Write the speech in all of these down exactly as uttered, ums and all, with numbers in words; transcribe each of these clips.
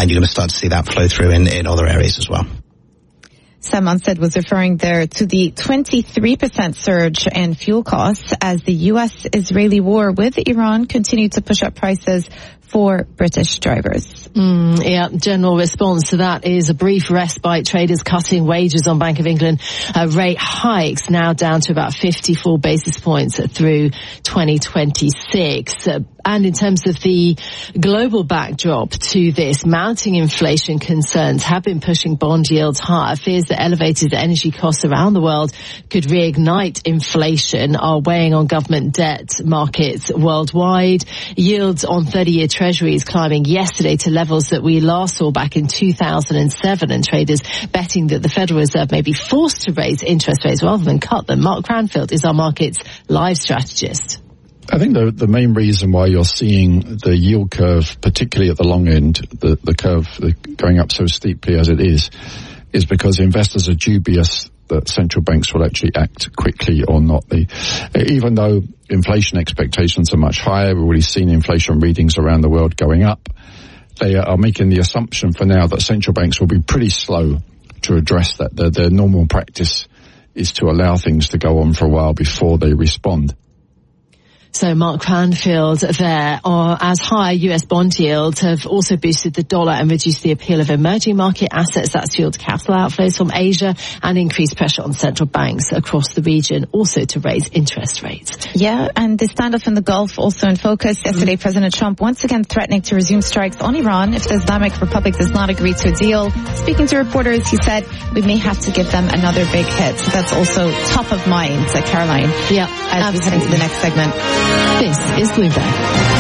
and you're going to start to see that flow through in, in other areas as well. Sam Munstead was referring there to the twenty-three percent surge in fuel costs as the U S-Israeli war with Iran continued to push up prices for British drivers. Mm, yeah, general response to that is a brief respite. Traders cutting wages on Bank of England uh, rate hikes now down to about fifty-four basis points through twenty twenty-six. Uh, and in terms of the global backdrop to this, mounting inflation concerns have been pushing bond yields higher. Fears that elevated energy costs around the world could reignite inflation are weighing on government debt markets worldwide. Yields on thirty-year treasuries climbing yesterday to levels that we last saw back in two thousand seven, and traders betting that the Federal Reserve may be forced to raise interest rates rather than cut them. Mark Cranfield is our markets live strategist. I think the the main reason why you're seeing the yield curve, particularly at the long end, the, the curve going up so steeply as it is, is because investors are dubious that central banks will actually act quickly or not. They, even though inflation expectations are much higher, we've already seen inflation readings around the world going up, they are making the assumption for now that central banks will be pretty slow to address that. Their, their normal practice is to allow things to go on for a while before they respond. So Mark Cranfield there, or as high U S bond yields have also boosted the dollar and reduced the appeal of emerging market assets. That's fueled capital outflows from Asia and increased pressure on central banks across the region also to raise interest rates. Yeah, and the standoff in the Gulf also in focus. Yesterday, mm. President Trump once again threatening to resume strikes on Iran if the Islamic Republic does not agree to a deal. Speaking to reporters, he said, we may have to give them another big hit. So that's also top of mind, uh, Caroline. Yeah, as absolutely. we head into the next segment. This is Bloomberg.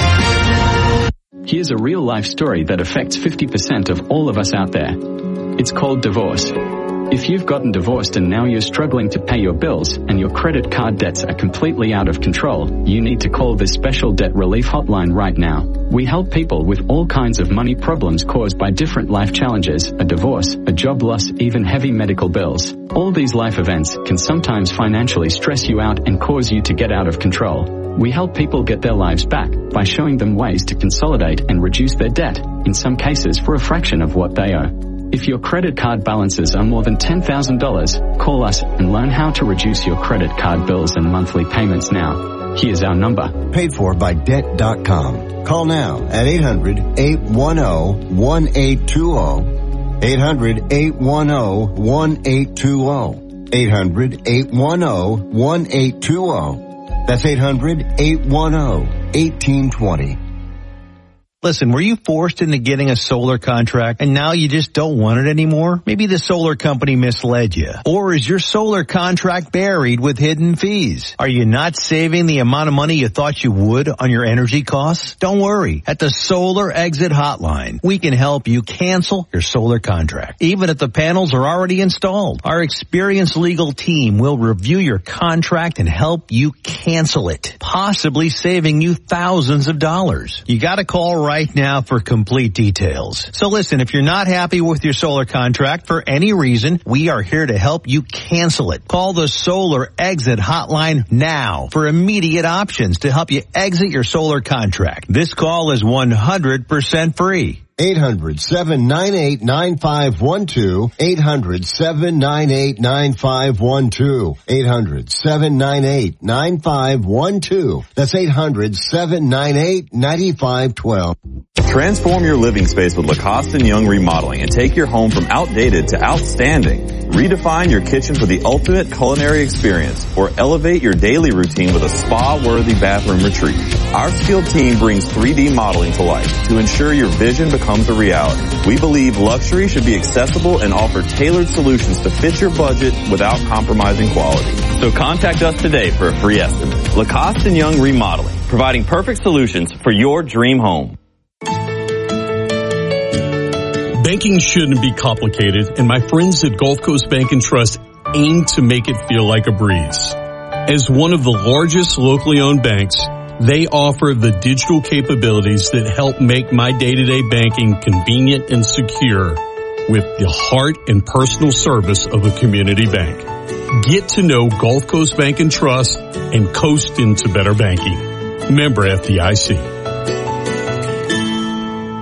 Here's a real-life story that affects fifty percent of all of us out there. It's called divorce. If you've gotten divorced and now you're struggling to pay your bills and your credit card debts are completely out of control, you need to call this special debt relief hotline right now. We help people with all kinds of money problems caused by different life challenges, a divorce, a job loss, even heavy medical bills. All these life events can sometimes financially stress you out and cause you to get out of control. We help people get their lives back by showing them ways to consolidate and reduce their debt, in some cases for a fraction of what they owe. If your credit card balances are more than ten thousand dollars, call us and learn how to reduce your credit card bills and monthly payments now. Here's our number. Paid for by debt dot com. Call now at eight hundred, eight one zero, one eight two zero. eight hundred, eight one zero, one eight two zero. eight hundred, eight one zero, one eight two zero. That's eight hundred, eight one zero, one eight two zero. Listen, were you forced into getting a solar contract and now you just don't want it anymore? Maybe the solar company misled you. Or is your solar contract buried with hidden fees? Are you not saving the amount of money you thought you would on your energy costs? Don't worry. At the Solar Exit Hotline, we can help you cancel your solar contract, even if the panels are already installed. Our experienced legal team will review your contract and help you cancel it, possibly saving you thousands of dollars. You gotta call right Right now for complete details. So listen, if you're not happy with your solar contract for any reason, we are here to help you cancel it. Call the Solar Exit Hotline now for immediate options to help you exit your solar contract. This call is one hundred percent free. eight hundred, seven nine eight, nine five one two. eight hundred, seven nine eight, nine five one two. eight hundred, seven nine eight, nine five one two. That's eight hundred, seven nine eight, nine five one two. Transform your living space with Lacoste and Young Remodeling and take your home from outdated to outstanding. Redefine your kitchen for the ultimate culinary experience or elevate your daily routine with a spa-worthy bathroom retreat. Our skilled team brings three D modeling to life to ensure your vision becomes a reality. We believe luxury should be accessible and offer tailored solutions to fit your budget without compromising quality. So contact us today for a free estimate. Lacoste and Young Remodeling, providing perfect solutions for your dream home. Banking shouldn't be complicated, and my friends at Gulf Coast Bank and Trust aim to make it feel like a breeze. As one of the largest locally owned banks, they offer the digital capabilities that help make my day-to-day banking convenient and secure with the heart and personal service of a community bank. Get to know Gulf Coast Bank and Trust and coast into better banking. Member F D I C. Hey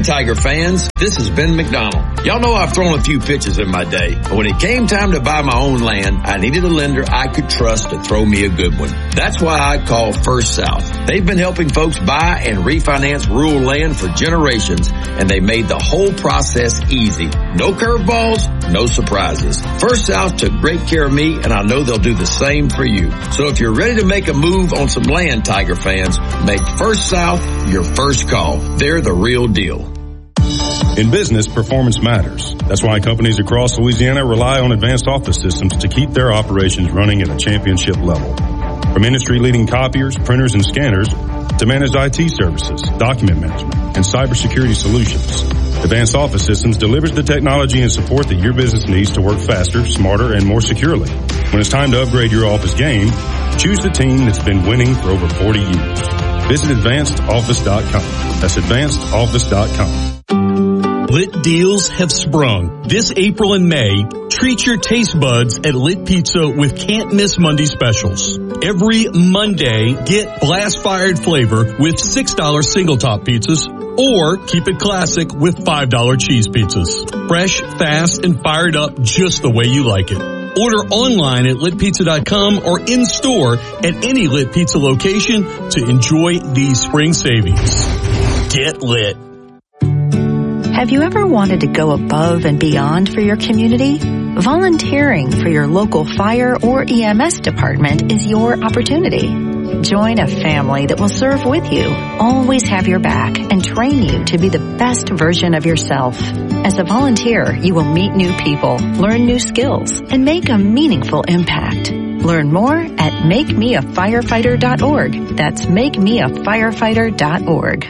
Tiger fans, this is Ben McDonald. Y'all know I've thrown a few pitches in my day, but when it came time to buy my own land, I needed a lender I could trust to throw me a good one. That's why I call First South. They've been helping folks buy and refinance rural land for generations, and they made the whole process easy. No curveballs, no surprises. First South took great care of me, and I know they'll do the same for you. So if you're ready to make a move on some land, Tiger fans, make First South your first call. They're the real deal. In business, performance matters. That's why companies across Louisiana rely on Advanced Office Systems to keep their operations running at a championship level. From industry-leading copiers, printers, and scanners to managed I T services, document management, and cybersecurity solutions, Advanced Office Systems delivers the technology and support that your business needs to work faster, smarter, and more securely. When it's time to upgrade your office game, choose the team that's been winning for over forty years. Visit advanced office dot com. That's advanced office dot com. Lit deals have sprung. This April and May, treat your taste buds at Lit Pizza with can't miss Monday specials. Every Monday, get blast fired flavor with six dollar single top pizzas, or keep it classic with five dollar cheese pizzas. Fresh, fast, and fired up just the way you like it. Order online at lit pizza dot com or in store at any Lit Pizza location to enjoy these spring savings. Get lit. Have you ever wanted to go above and beyond for your community? Volunteering for your local fire or E M S department is your opportunity. Join a family that will serve with you, always have your back, and train you to be the best version of yourself. As a volunteer, you will meet new people, learn new skills, and make a meaningful impact. Learn more at make me a firefighter dot org. That's make me a firefighter dot org.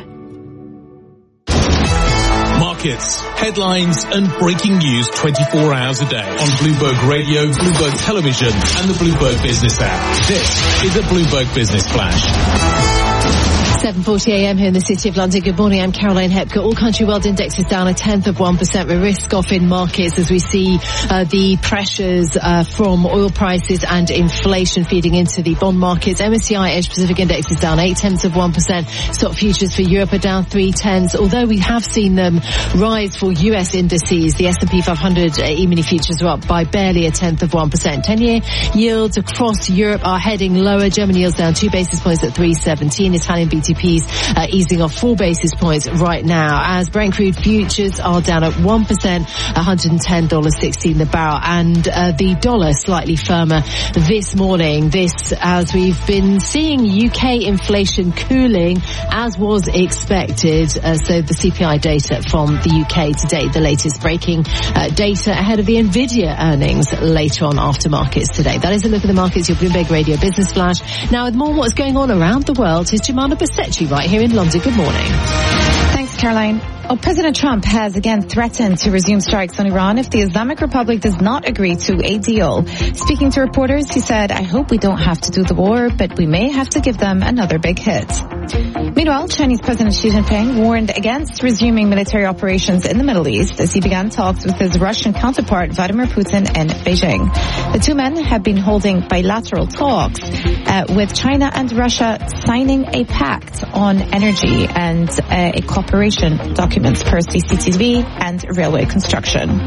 Markets, headlines, and breaking news twenty-four hours a day on Bloomberg Radio, Bloomberg Television, and the Bloomberg Business app. This is a Bloomberg Business Flash. seven forty a m here in the City of London. Good morning, I'm Caroline Hepker. All country world indexes down a tenth of one percent. We risk off in markets as we see uh, the pressures uh, from oil prices and inflation feeding into the bond markets. M S C I Asia Pacific Index is down eight tenths of one percent. Stock futures for Europe are down three tenths, although we have seen them rise for U S indices. The S and P five hundred uh, E-mini futures are up by barely a tenth of one percent. ten-year yields across Europe are heading lower. German yields down two basis points at three seventeen. Italian B T Ps uh, easing off four basis points right now, as Brent crude futures are down at one percent, one hundred ten dollars sixteen the barrel, and uh, the dollar slightly firmer this morning. This as we've been seeing U K inflation cooling as was expected. Uh, so the C P I data from the U K today, the latest breaking uh, data ahead of the Nvidia earnings later on after markets today. That is a look at the markets, your Bloomberg Radio Business Flash. Now with more on what's going on around the world, here's Jemana Basetchi right here in London. Good morning. Thanks, Caroline. Oh, President Trump has again threatened to resume strikes on Iran if the Islamic Republic does not agree to a deal. Speaking to reporters, he said, I hope we don't have to do the war, but we may have to give them another big hit. Meanwhile, Chinese President Xi Jinping warned against resuming military operations in the Middle East as he began talks with his Russian counterpart Vladimir Putin in Beijing. The two men have been holding bilateral talks uh, with China and Russia signing a pact on energy and uh, a cooperation documents per C C T V and railway construction.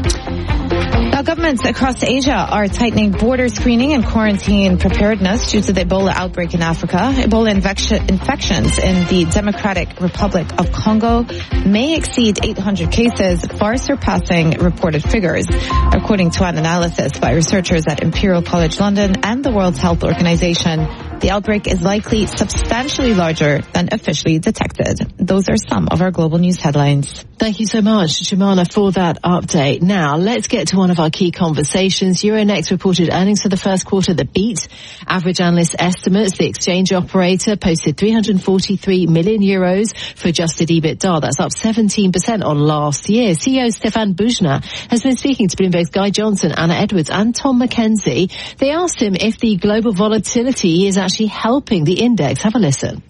Now, governments across Asia are tightening border screening and quarantine preparedness due to the Ebola outbreak in Africa. Ebola infection, infections in the Democratic Republic of Congo may exceed eight hundred cases, far surpassing reported figures, according to an analysis by researchers at Imperial College London and the World Health Organization. The outbreak is likely substantially larger than officially detected. Those are some of our global news headlines. Thank you so much, Jemana, for that update. Now, let's get to one of our key conversations. Euronext reported earnings for the first quarter that beat average analyst estimates. The exchange operator posted three hundred forty-three million euros for adjusted EBITDA. That's up seventeen percent on last year. C E O Stefan Bujna has been speaking to Bloomberg's Guy Johnson, Anna Edwards and Tom McKenzie. They asked him if the global volatility is actually helping the index. Have a listen.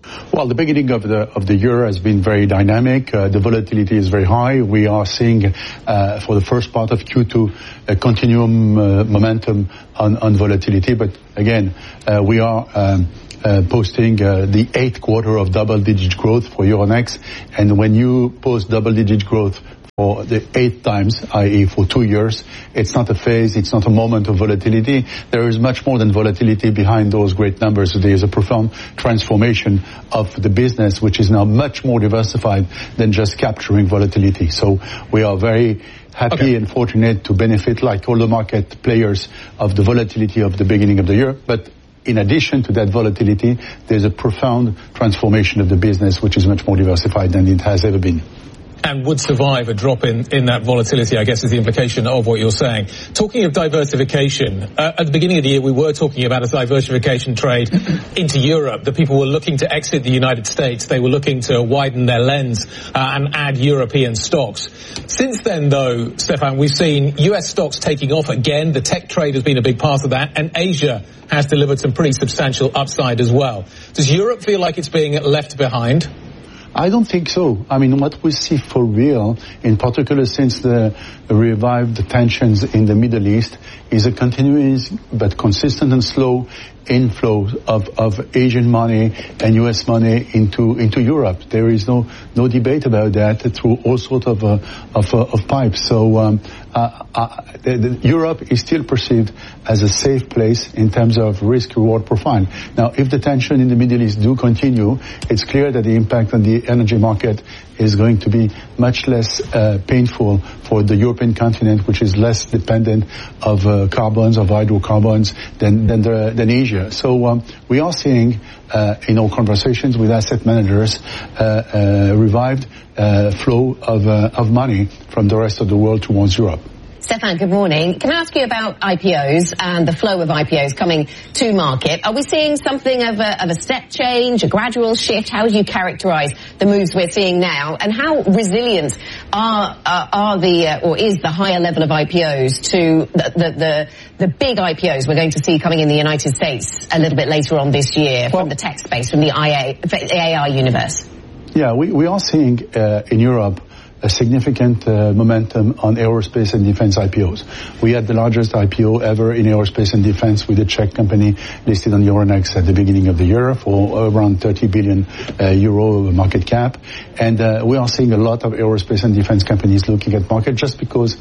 Well, the beginning of the of the year has been very dynamic. Uh, the volatility is very high. We are seeing uh, for the first part of Q two a continuum uh, momentum on, on volatility. But again, uh, we are um, uh, posting uh, the eighth quarter of double-digit growth for Euronext. And when you post double-digit growth for the eight times, that is for two years, it's not a phase, it's not a moment of volatility. There is much more than volatility behind those great numbers. There is a profound transformation of the business, which is now much more diversified than just capturing volatility. So we are very happy okay. and fortunate to benefit, like all the market players, of the volatility of the beginning of the year. But in addition to that volatility, there's a profound transformation of the business, which is much more diversified than it has ever been. And would survive a drop in, in that volatility, I guess, is the implication of what you're saying. Talking of diversification, uh, at the beginning of the year, we were talking about a diversification trade into Europe, that people were looking to exit the United States. They were looking to widen their lens uh, and add European stocks. Since then, though, Stéphane, we've seen U S stocks taking off again. The tech trade has been a big part of that, and Asia has delivered some pretty substantial upside as well. Does Europe feel like it's being left behind? I don't think so. I mean, what we see for real, in particular since the revived tensions in the Middle East, is a continuous but consistent and slow inflow of, of Asian money and U S money into into Europe. There is no no debate about that through all sorts of uh, of, uh, of pipes. So um, uh, uh, the, the Europe is still perceived as a safe place in terms of risk-reward profile. Now, if the tension in the Middle East do continue, it's clear that the impact on the energy market is going to be much less uh, painful for the European continent, which is less dependent of uh, carbons, of hydrocarbons than than, the, than Asia. So um, we are seeing uh, in our conversations with asset managers uh, uh, revived uh, flow of uh, of money from the rest of the world towards Europe. Stéphane, good morning. Can I ask you about I P Os and the flow of I P Os coming to market? Are we seeing something of a, of a step change, a gradual shift? How would you characterize the moves we're seeing now? And how resilient are, uh, are the, uh, or is the higher level of I P Os to the, the, the, the big I P Os we're going to see coming in the United States a little bit later on this year well, from the tech space, from the I A, A I universe? Yeah, we, we are seeing uh, in Europe a significant uh, momentum on aerospace and defense I P Os. We had the largest I P O ever in aerospace and defense with a Czech company listed on Euronext at the beginning of the year for around thirty billion uh, euro market cap. And uh, we are seeing a lot of aerospace and defense companies looking at market just because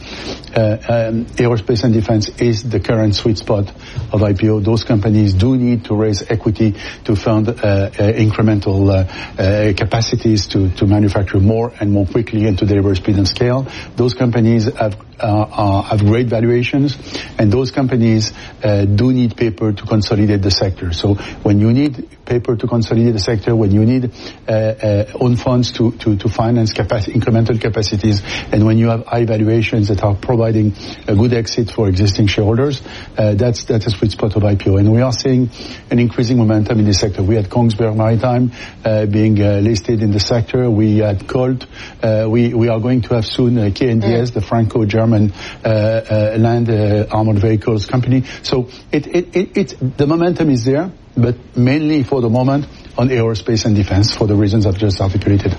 uh, um, aerospace and defense is the current sweet spot of I P O. Those companies do need to raise equity to fund uh, uh, incremental uh, uh, capacities to, to manufacture more and more quickly and to deliver speed and scale. Those companies have uh, uh, have great valuations, and those companies uh, do need paper to consolidate the sector. So when you need paper to consolidate the sector, when you need uh, uh, own funds to, to, to finance capacity, incremental capacities, and when you have high valuations that are providing a good exit for existing shareholders, uh, that's that's a sweet spot of I P O. And we are seeing an increasing momentum in this sector. We had Kongsberg Maritime uh, being uh, listed in the sector. We had Colt. Uh, we we are going to have soon uh, K N D S, mm. the Franco-German uh, uh, land uh, armored vehicles company. So it, it, it, it, the momentum is there, but mainly for the moment on aerospace and defense for the reasons I've just articulated.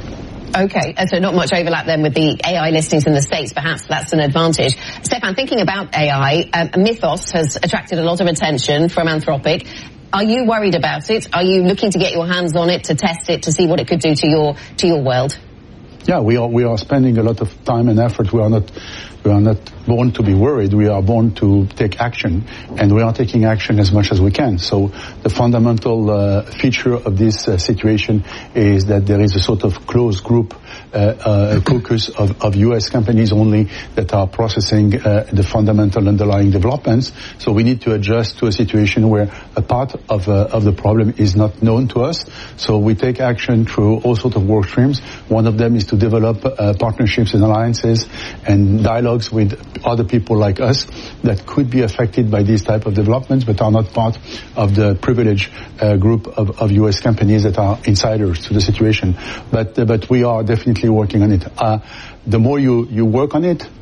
Okay, so not much overlap then with the A I listings in the States. Perhaps that's an advantage. Stéphane, thinking about A I, um, Mythos has attracted a lot of attention from Anthropic. Are you worried about it? Are you looking to get your hands on it, to test it, to see what it could do to your to your world? Yeah, we are we are spending a lot of time and effort. We are not we are not born to be worried. We are born to take action, and we are taking action as much as we can. So the fundamental uh, feature of this uh, situation is that there is a sort of closed group uh, uh, caucus of, of U S companies only that are processing uh, the fundamental underlying developments. So we need to adjust to a situation where a part of uh, of the problem is not known to us. So we take action through all sorts of work streams. One of them is to develop uh, partnerships and alliances and dialogues with other people like us that could be affected by these type of developments but are not part of the privileged uh, group of, of U S companies that are insiders to the situation. But uh, but we are definitely working on it. Uh, the more you, you work on it,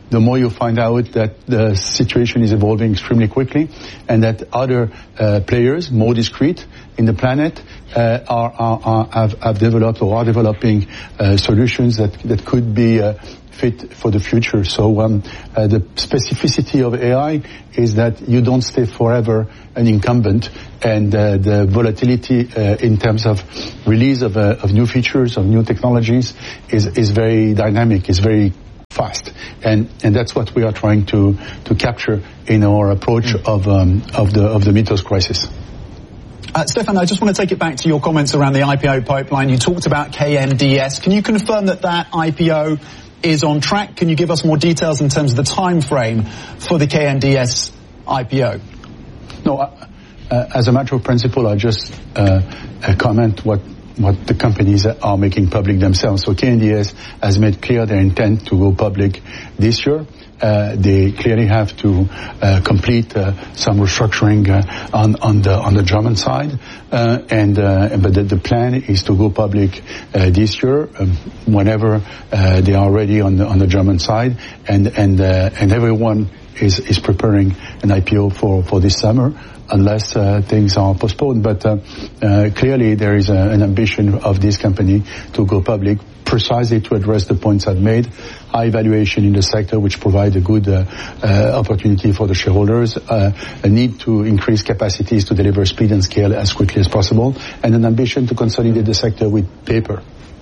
the more you find out that the situation is evolving extremely quickly, and that other uh, players, more discrete in the planet, uh, are, are, are have, have developed or are developing uh, solutions that that could be uh, fit for the future. So um, uh, the specificity of A I is that you don't stay forever an incumbent, and uh, the volatility uh, in terms of release of, uh, of new features, of new technologies is, is very dynamic, is very fast. And, and that's what we are trying to, to capture in our approach mm. of, um, of the, of the Mythos crisis. Uh, Stefan, I just want to take it back to your comments around the I P O pipeline. You talked about K N D S. Can you confirm that that I P O is on track? Can you give us more details in terms of the time frame for the K N D S I P O? No, uh, uh, as a matter of principle, I just uh, uh, comment what what the companies are making public themselves. So K N D S has made clear their intent to go public this year. Uh, they clearly have to uh, complete uh, some restructuring uh, on, on the on the German side, uh, and uh, but the, the plan is to go public uh, this year, um, whenever uh, they are ready on the on the German side, and and uh, and everyone is is preparing an I P O for for this summer, unless uh, things are postponed. But uh, uh, clearly there is a, an ambition of this company to go public, precisely to address the points I've made. High valuation in the sector, which provide a good uh, uh, opportunity for the shareholders, uh, a need to increase capacities to deliver speed and scale as quickly as possible, and an ambition to consolidate the sector with paper.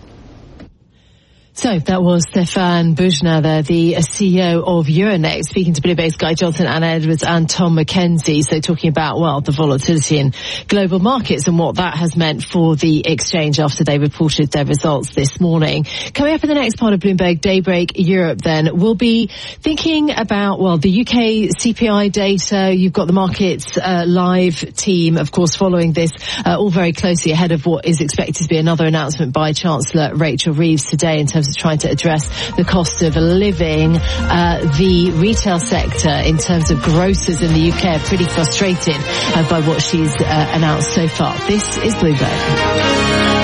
So that was Stefan Bujna there, the C E O of Euronext, speaking to Bloomberg's Guy Johnson, Anna Edwards and Tom McKenzie. So talking about, well, the volatility in global markets and what that has meant for the exchange after they reported their results this morning. Coming up in the next part of Bloomberg Daybreak Europe then, we'll be thinking about, well, the U K C P I data. You've got the Markets uh, Live team, of course, following this uh, all very closely ahead of what is expected to be another announcement by Chancellor Rachel Reeves today in terms of trying to address the cost of living. Uh, the retail sector, in terms of grocers in the U K, are pretty frustrated uh, by what she's uh, announced so far. This is Bloomberg.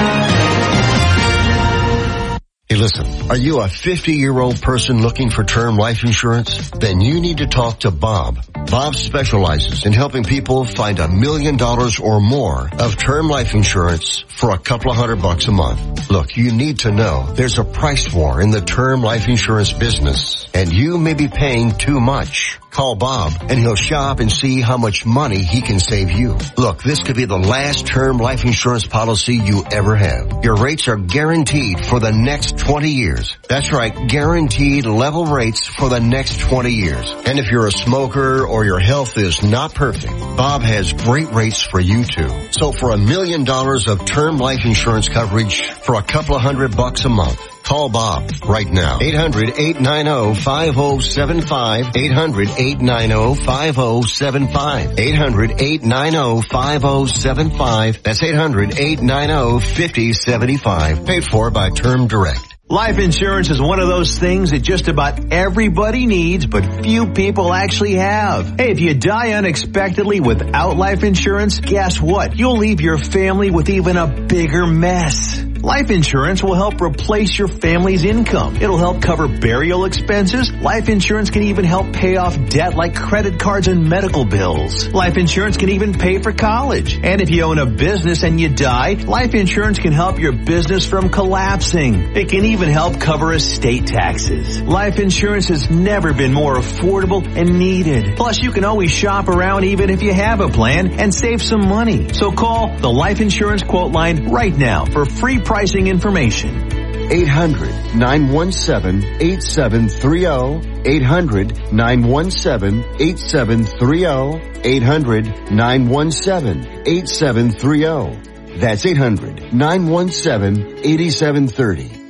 Hey, listen, are you a fifty-year-old person looking for term life insurance? Then you need to talk to Bob. Bob specializes in helping people find a million dollars or more of term life insurance for a couple of hundred bucks a month. Look, you need to know there's a price war in the term life insurance business, and you may be paying too much. Call Bob and he'll shop and see how much money he can save you. Look, this could be the last term life insurance policy you ever have. Your rates are guaranteed for the next twenty years. That's right, guaranteed level rates for the next twenty years. And if you're a smoker or your health is not perfect, Bob has great rates for you too. So for a million dollars of term life insurance coverage for a couple of hundred bucks a month, call Bob right now. eight hundred, eight nine zero, five zero seven five. eight hundred, eight nine zero, five zero seven five. eight hundred, eight nine zero, five zero seven five. That's eight hundred, eight nine zero, five zero seven five. Paid for by Term Direct. Life insurance is one of those things that just about everybody needs, but few people actually have. Hey, if you die unexpectedly without life insurance, guess what? You'll leave your family with even a bigger mess. Life insurance will help replace your family's income. It'll help cover burial expenses. Life insurance can even help pay off debt like credit cards and medical bills. Life insurance can even pay for college. And if you own a business and you die, life insurance can help your business from collapsing. It can even help cover estate taxes. Life insurance has never been more affordable and needed. Plus, you can always shop around even if you have a plan and save some money. So call the Life Insurance Quote Line right now for free pricing information. eight hundred, nine one seven, eight seven three zero. eight hundred, nine one seven, eight seven three zero. eight hundred, nine one seven, eight seven three zero. That's eight hundred, nine one seven, eight seven three zero.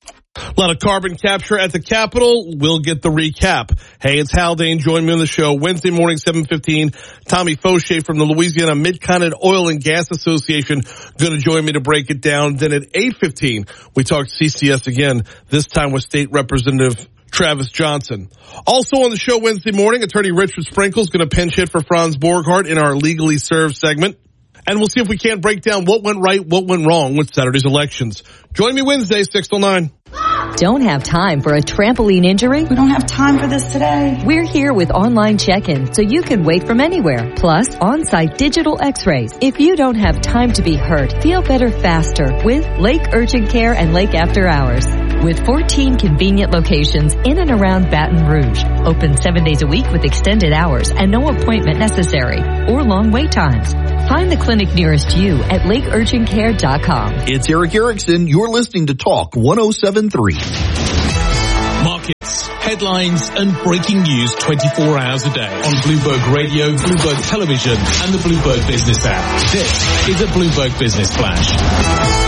A lot of carbon capture at the Capitol. We'll get the recap. Hey, it's Haldane. Join me on the show Wednesday morning, seven fifteen. Tommy Fauché from the Louisiana Mid-Continent Oil and Gas Association going to join me to break it down. Then at eight fifteen, we talk C C S again, this time with State Representative Travis Johnson. Also on the show Wednesday morning, Attorney Richard Sprinkle is going to pinch hit for Franz Borghardt in our Legally Served segment. And we'll see if we can't break down what went right, what went wrong with Saturday's elections. Join me Wednesday, six till nine. Don't have time for a trampoline injury? We don't have time for this today. We're here with online check-in so you can wait from anywhere. Plus, on-site digital x-rays. If you don't have time to be hurt, feel better faster with Lake Urgent Care and Lake After Hours. With fourteen convenient locations in and around Baton Rouge. Open seven days a week with extended hours and no appointment necessary or long wait times. Find the clinic nearest you at lake urgent care dot com. It's Eric Erickson. You're listening to Talk one oh seven point three. Markets, headlines and breaking news twenty-four hours a day on Bloomberg Radio, Bloomberg Television and the Bloomberg Business app. This is a Bloomberg Business Flash.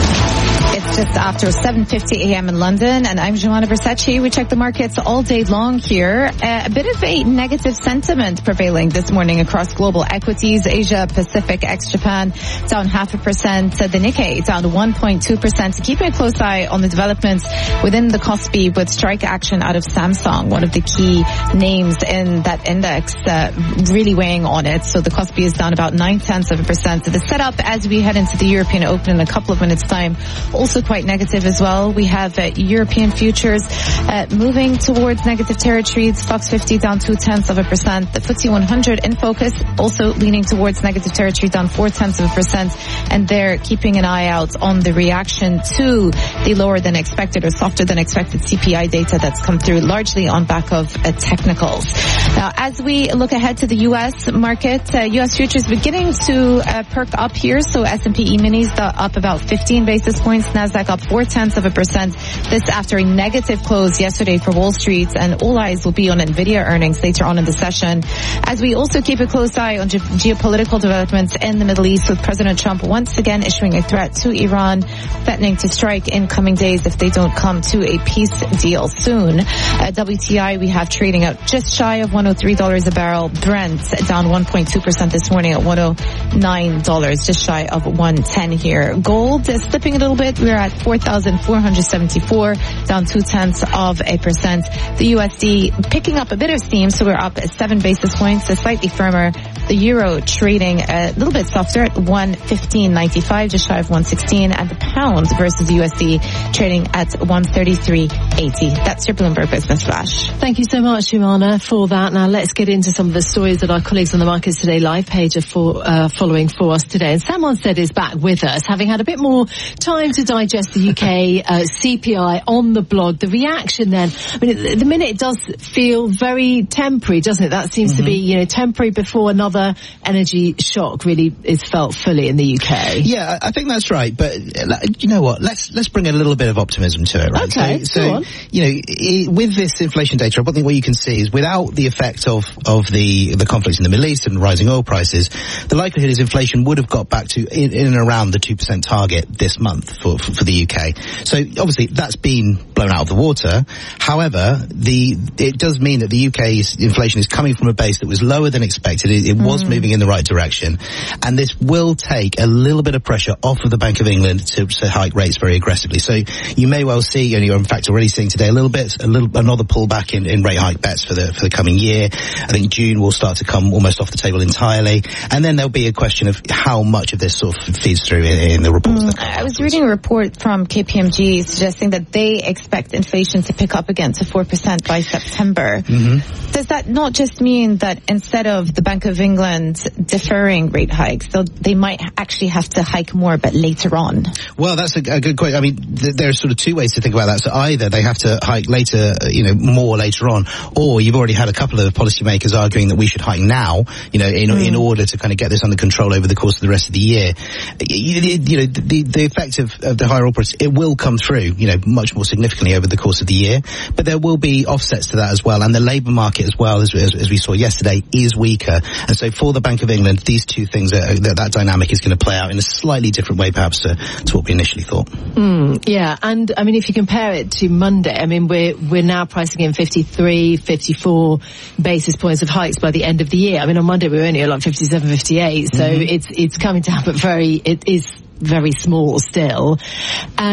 It's just after seven fifty a.m. in London, and I'm Joanna Versace. We check the markets all day long here. Uh, a bit of a negative sentiment prevailing this morning across global equities. Asia Pacific ex-Japan down half a percent. The Nikkei down one point two percent. Keeping a close eye on the developments within the Kospi with strike action out of Samsung, one of the key names in that index, uh, really weighing on it. So the Kospi is down about nine tenths of a percent. So the setup as we head into the European Open in a couple of minutes' time, also quite negative as well. We have uh, European futures uh, moving towards negative territory. The Stoxx fifty down two tenths of a percent. The F T S E one hundred in focus also leaning towards negative territory, down four tenths of a percent. And they're keeping an eye out on the reaction to the lower than expected or softer than expected C P I data that's come through, largely on back of uh, technicals. Now, as we look ahead to the U S market, uh, U S futures beginning to uh, perk up here. So S and P E-minis up about fifteen basis points. Nasdaq up four tenths of a percent. This after a negative close yesterday for Wall Street, and all eyes will be on Nvidia earnings later on in the session. As we also keep a close eye on ge- geopolitical developments in the Middle East, with President Trump once again issuing a threat to Iran, threatening to strike in coming days if they don't come to a peace deal soon. At W T I, we have trading out just shy of one hundred three dollars a barrel. Brent down one point two percent this morning at one hundred nine dollars, just shy of one hundred ten here. Gold is slipping a little bit. We're at four thousand four hundred seventy-four, down two tenths of a percent. The U S D picking up a bit of steam, so we're up at seven basis points, so slightly firmer. The euro trading a little bit softer at one fifteen ninety-five, just shy of one sixteen, and the pound versus the U S D trading at one thirty-three eighty. That's your Bloomberg Business Flash. Thank you so much, Joanna, for that. Now let's get into some of the stories that our colleagues on the Markets Today live page are for, uh, following for us today. And Sam Onsted is back with us, having had a bit more time to digest the U K uh, C P I on the blog. The reaction then, I mean, at the minute it does feel very temporary, doesn't it? That seems mm-hmm. to be, you know, temporary before another energy shock really is felt fully in the U K. Yeah, I think that's right. But you know what? Let's let's bring a little bit of optimism to it, right? Okay, so, go so on. you know, it, with this inflation data, I think what you can see is without the effect of of the the conflicts in the Middle East and rising oil prices, the likelihood is inflation would have got back to in, in and around the two percent target this month for, for for the U K. So obviously that's been blown out of the water. However, the it does mean that the U K's inflation is coming from a base that was lower than expected. It, it mm. was moving in the right direction, and this will take a little bit of pressure off of the Bank of England to, to hike rates very aggressively. So you may well see, and you're in fact already seeing today, a little bit, a little another pullback in, in rate hike bets for the for the coming year. I think June will start to come almost off the table entirely, and then there'll be a question of how much of this sort of feeds through in, in the reports. Mm. I was reading a report from K P M G suggesting that they expect inflation to pick up again to four percent by September. Mm-hmm. Does that not just mean that instead of the Bank of England deferring rate hikes, so they might actually have to hike more but later on? Well, that's a, a good question. I mean, th- there are sort of two ways to think about that. So either they have to hike later, you know, more later on, or you've already had a couple of policymakers arguing that we should hike now, you know, in, mm. in order to kind of get this under control over the course of the rest of the year. You, you know, the, the effect of, of the higher oil price, it will come through, you know, much more significantly over the course of the year, but there will be offsets to that as well. And the labour market as well, as, as, as we saw yesterday, is weaker. And so for the Bank of England, these two things, are, that, that dynamic is going to play out in a slightly different way perhaps to, to what we initially thought. Mm, yeah, and I mean, if you compare it to Monday, I mean, we're, we're now pricing in fifty-three, fifty-four basis points of hikes by the end of the year. I mean, on Monday we were only at like fifty-seven, fifty-eight, so mm-hmm. it's, it's coming down, but very, it is very small still. Um,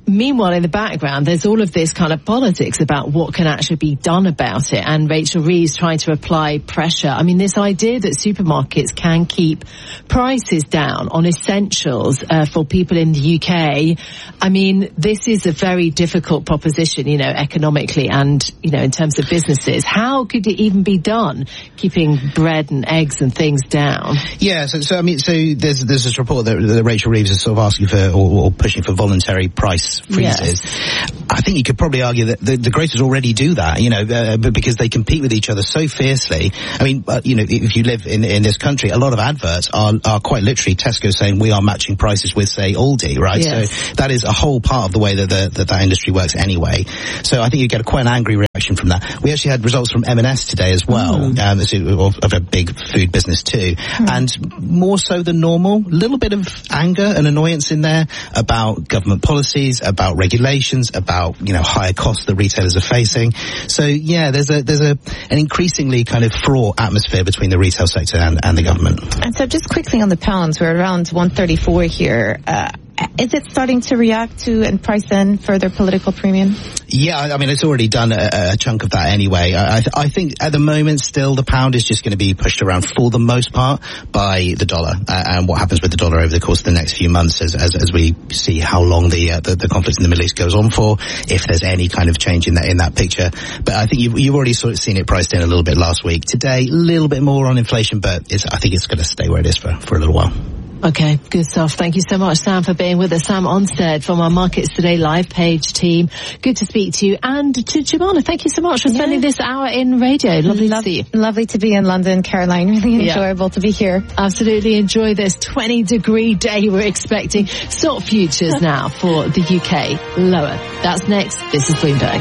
meanwhile, in the background, there's all of this kind of politics about what can actually be done about it. And Rachel Reeves trying to apply pressure. I mean, this idea that supermarkets can keep prices down on essentials uh, for people in the U K. I mean, this is a very difficult proposition, you know, economically and, you know, in terms of businesses. How could it even be done, keeping bread and eggs and things down? Yeah, so, so I mean, so there's there's this report that, that Rachel Reeves is sort of asking for or, or pushing for voluntary price freezes. Yes. I think you could probably argue that the, the grocers already do that, you know, uh, because they compete with each other so fiercely. I mean, uh, you know, if you live in in this country, a lot of adverts are are quite literally Tesco saying we are matching prices with, say, Aldi, right? Yes. So that is a whole part of the way that the, that, that industry works anyway. So I think you get a, quite an angry reaction from that. We actually had results from M and S today as well, mm. um, of, of a big food business too, mm. and more so than normal, a little bit of anger and annoyance in there about government policies, about regulations, about, you know, higher costs that retailers are facing. So yeah, there's a there's a an increasingly kind of fraught atmosphere between the retail sector and, and the government. And so just quickly on the pounds, we're around one thirty-four here. Uh, is it starting to react to and price in further political premium? Yeah, I mean, it's already done a, a chunk of that anyway. I, I think at the moment still the pound is just going to be pushed around for the most part by the dollar uh, and what happens with the dollar over the course of the next few months as as, as we see how long the, uh, the the conflict in the Middle East goes on for, if there's any kind of change in that in that picture. But I think you've, you've already sort of seen it priced in a little bit last week. Today, a little bit more on inflation, but it's, I think it's going to stay where it is for, for a little while. Okay, good stuff. Thank you so much, Sam, for being with us. Sam Onstead from our Markets Today live page team. Good to speak to you. And to Jemana, thank you so much for spending yeah. this hour in radio. Lovely Lo- to see you. Lovely to be in London, Caroline. Really enjoyable yeah. to be here. Absolutely enjoy this twenty degree day we're expecting. Stock futures now for the U K lower. That's next. This is Bloomberg.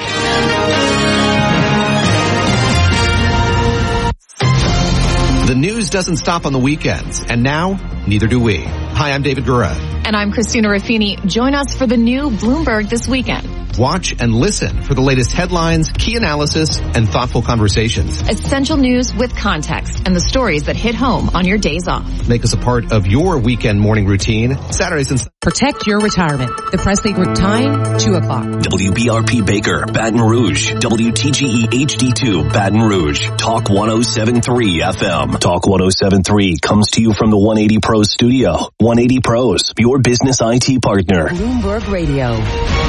The news doesn't stop on the weekends, and now, neither do we. Hi, I'm David Gura. And I'm Christina Raffini. Join us for the new Bloomberg This Weekend. Watch and listen for the latest headlines, key analysis, and thoughtful conversations. Essential news with context and the stories that hit home on your days off. Make us a part of your weekend morning routine. Saturdays and Protect your retirement. The Presley Group time, two o'clock. W B R P Baker, Baton Rouge. W T G E H D two, Baton Rouge. Talk one oh seven point three F M. Talk one oh seven point three comes to you from the one eighty Pros studio. one eighty Pros, your business I T partner. Bloomberg Radio.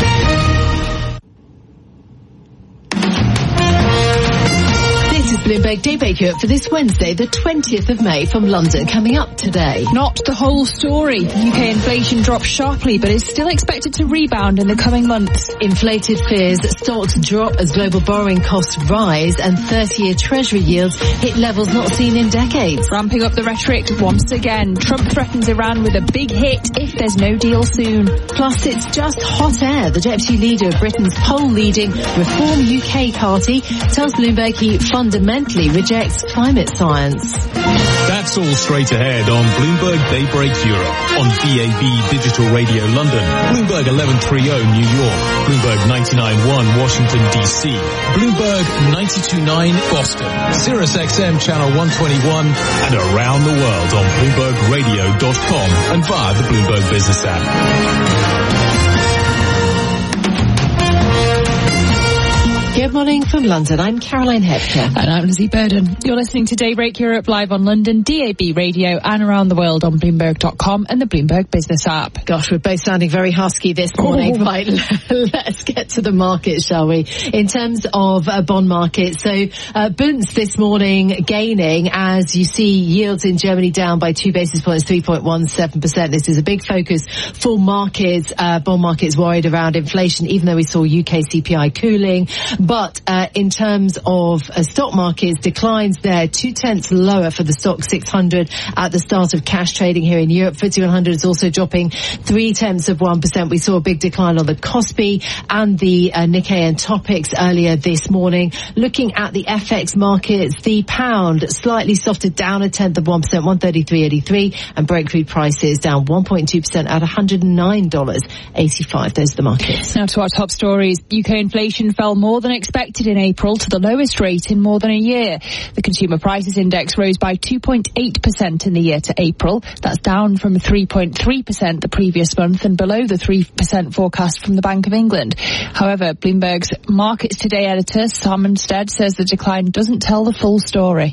Bloomberg Daybreak Europe for this Wednesday, the twentieth of May from London. Coming up today. Not the whole story. U K inflation dropped sharply, but is still expected to rebound in the coming months. Inflated fears, stocks drop as global borrowing costs rise and thirty-year Treasury yields hit levels not seen in decades. Ramping up the rhetoric once again. Trump threatens Iran with a big hit if there's no deal soon. Plus, it's just hot air. The deputy leader of Britain's poll-leading Reform U K party tells Bloomberg he fundamentally rejects climate science. That's all straight ahead on Bloomberg Daybreak Europe, on D A B Digital Radio London, Bloomberg eleven thirty New York, Bloomberg ninety-nine point one Washington D C, Bloomberg ninety-two point nine Boston, Sirius X M Channel one twenty-one, and around the world on Bloomberg Radio dot com and via the Bloomberg Business app. Good morning from London. I'm Caroline Hepker. And I'm Lizzie Burden. You're listening to Daybreak Europe live on London, D A B Radio, and around the world on Bloomberg dot com and the Bloomberg Business app. Gosh, we're both sounding very husky this morning. Oh. Right, let's get to the market, shall we? In terms of uh, bond market, so uh, Bunds this morning gaining as you see yields in Germany down by two basis points, three point one seven percent. This is a big focus for markets. Uh, bond markets worried around inflation, even though we saw U K C P I cooling. But uh, in terms of uh, stock markets, declines there, two-tenths lower for the stock six hundred at the start of cash trading here in Europe. F T S E one hundred is also dropping three-tenths of one percent. We saw a big decline on the Kospi and the uh, Nikkei and Topix earlier this morning. Looking at the F X markets, the pound slightly softened down a tenth of one percent, one thirty-three eighty-three, and Brent crude prices down one point two percent at one hundred nine dollars eighty-five. Those are the markets. Now to our top stories. U K inflation fell more than expected in April to the lowest rate in more than a year. The Consumer Prices Index rose by two point eight percent in the year to April. That's down from three point three percent the previous month and below the three percent forecast from the Bank of England. However, Bloomberg's Markets Today editor, Sam Munstead, says the decline doesn't tell the full story.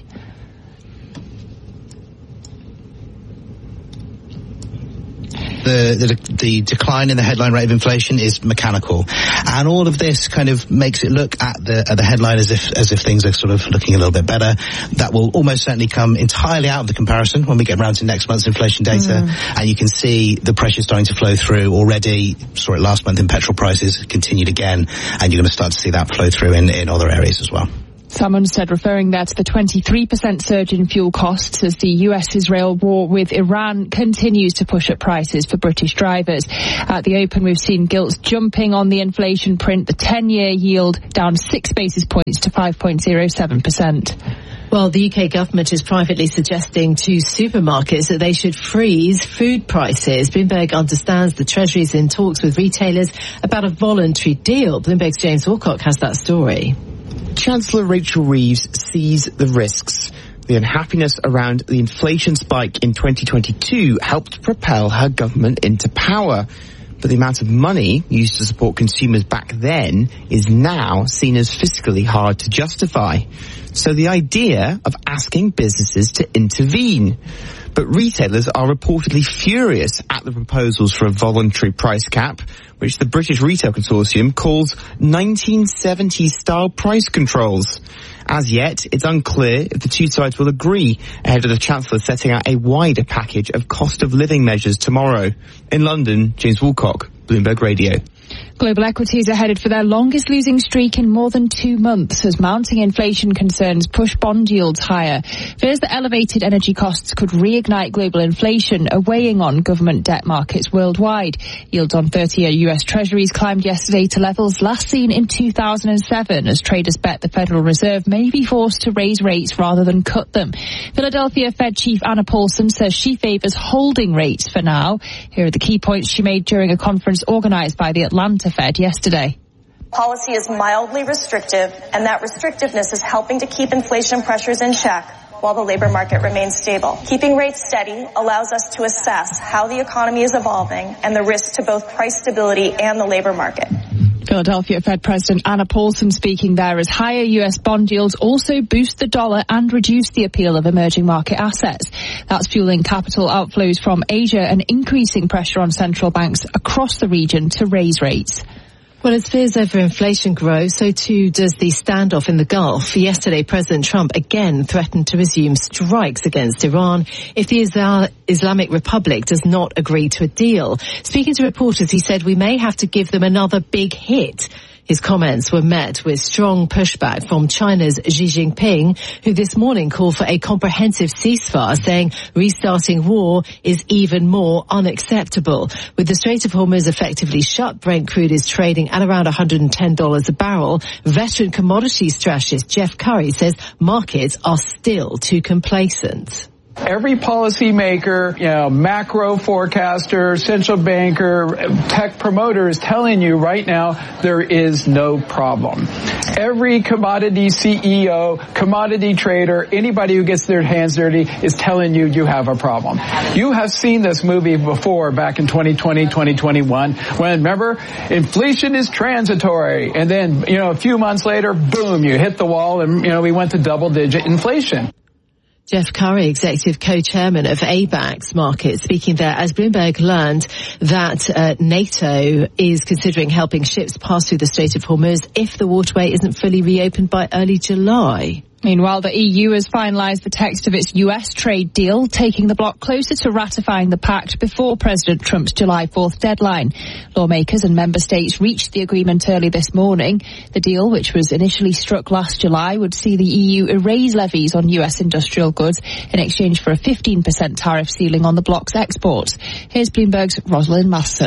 The, the the decline in the headline rate of inflation is mechanical, and all of this kind of makes it look at the at the headline as if as if things are sort of looking a little bit better. That will almost certainly come entirely out of the comparison when we get around to next month's inflation data, mm. and you can see the pressure starting to flow through already. Saw it last month in petrol prices, continued again, and you're going to start to see that flow through in in other areas as well. Someone said, referring there to the twenty-three percent surge in fuel costs as the U S-Israel war with Iran continues to push up prices for British drivers. At the open, we've seen gilts jumping on the inflation print, the ten-year yield down six basis points to five point zero seven percent. Well, the U K government is privately suggesting to supermarkets that they should freeze food prices. Bloomberg understands the Treasury is in talks with retailers about a voluntary deal. Bloomberg's James Wilcock has that story. Chancellor Rachel Reeves sees the risks. The unhappiness around the inflation spike in twenty twenty-two helped propel her government into power. But the amount of money used to support consumers back then is now seen as fiscally hard to justify. So the idea of asking businesses to intervene. But retailers are reportedly furious at the proposals for a voluntary price cap, which the British Retail Consortium calls nineteen seventies style price controls. As yet, it's unclear if the two sides will agree ahead of the Chancellor setting out a wider package of cost of living measures tomorrow. In London, James Woolcock, Bloomberg Radio. Global equities are headed for their longest losing streak in more than two months as mounting inflation concerns push bond yields higher. Fears that elevated energy costs could reignite global inflation are weighing on government debt markets worldwide. Yields on thirty-year U S Treasuries climbed yesterday to levels last seen in two thousand seven as traders bet the Federal Reserve may be forced to raise rates rather than cut them. Philadelphia Fed Chief Anna Paulson says she favors holding rates for now. Here are the key points she made during a conference organized by the Atlanta Fed yesterday. Policy is mildly restrictive, and that restrictiveness is helping to keep inflation pressures in check while the labor market remains stable. Keeping rates steady allows us to assess how the economy is evolving and the risks to both price stability and the labor market. Philadelphia Fed President Anna Paulson speaking there as higher U S bond yields also boost the dollar and reduce the appeal of emerging market assets. That's fueling capital outflows from Asia and increasing pressure on central banks across the region to raise rates. Well, as fears over inflation grow, so too does the standoff in the Gulf. Yesterday, President Trump again threatened to resume strikes against Iran if the Isla- Islamic Republic does not agree to a deal. Speaking to reporters, he said we may have to give them another big hit. His comments were met with strong pushback from China's Xi Jinping, who this morning called for a comprehensive ceasefire, saying restarting war is even more unacceptable. With the Strait of Hormuz effectively shut, Brent crude is trading at around one hundred ten dollars a barrel. Veteran commodities strategist Jeff Curry says markets are still too complacent. Every policymaker, you know, macro forecaster, central banker, tech promoter is telling you right now there is no problem. Every commodity C E O, commodity trader, anybody who gets their hands dirty is telling you you have a problem. You have seen this movie before back in twenty twenty, twenty twenty-one when, remember, inflation is transitory. And then, you know, a few months later, boom, you hit the wall and, you know, we went to double digit inflation. Jeff Curry, executive co-chairman of ABAX Markets, speaking there as Bloomberg learned that uh, NATO is considering helping ships pass through the Strait of Hormuz if the waterway isn't fully reopened by early July. Meanwhile, the E U has finalised the text of its U S trade deal, taking the bloc closer to ratifying the pact before President Trump's July fourth deadline. Lawmakers and member states reached the agreement early this morning. The deal, which was initially struck last July, would see the E U erase levies on U S industrial goods in exchange for a fifteen percent tariff ceiling on the bloc's exports. Here's Bloomberg's Rosalind Masson.